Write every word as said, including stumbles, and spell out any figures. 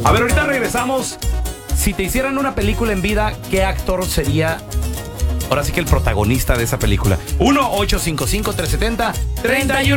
A ver, ahorita regresamos. Si te hicieran una película en vida, ¿qué actor sería ahora sí que el protagonista de esa película? uno ocho cinco cinco, tres siete cero, tres uno